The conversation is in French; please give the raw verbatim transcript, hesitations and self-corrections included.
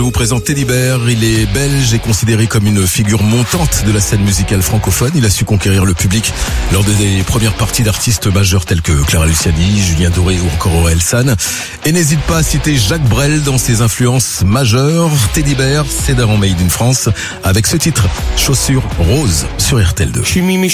Je vous présente Teddy Bear. Il est belge et considéré comme une figure montante de la scène musicale francophone. Il a su conquérir le public lors des premières parties d'artistes majeurs tels que Clara Luciani, Julien Doré ou encore Aurel San. Et n'hésite pas à citer Jacques Brel dans ses influences majeures. Teddy Bear, c'est d'avant Made in France avec ce titre, Chaussures roses sur R T L deux.